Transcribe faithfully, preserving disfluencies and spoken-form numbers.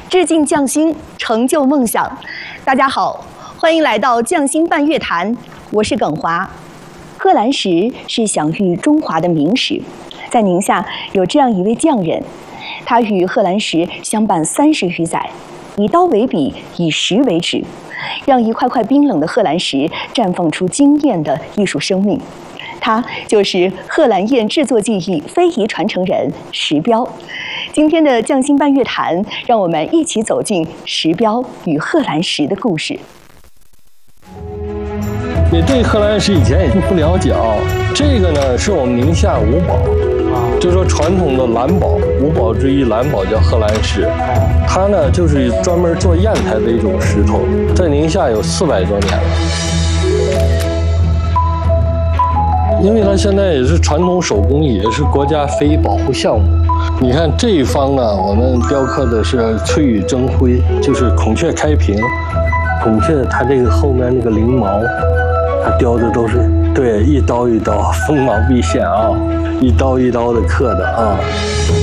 致敬匠心，成就梦想。大家好，欢迎来到匠心伴月谈，我是耿华。贺兰石是享誉中华的名石，在宁夏有这样一位匠人，他与贺兰石相伴三十余载，以刀为笔，以石为纸，让一块块冰冷的贺兰石绽放出惊艳的艺术生命。他就是贺兰燕制作技艺非遗传承人石彪。今天的匠心伴月谈，让我们一起走进石彪与贺兰石的故事。 你对贺兰石以前也不了解啊，这个呢是我们宁夏五宝，就是说传统的蓝宝，五宝之一蓝宝叫贺兰石，它呢就是专门做砚台的一种石头，在宁夏有四百多年了。因为它现在也是传统手工艺，也是国家非遗保护项目。你看这一方呢，我们雕刻的是翠羽争辉，就是孔雀开屏。孔雀它这个后面那个翎毛，它雕的都是对一刀一刀，锋芒毕现啊，一刀一刀的刻的啊。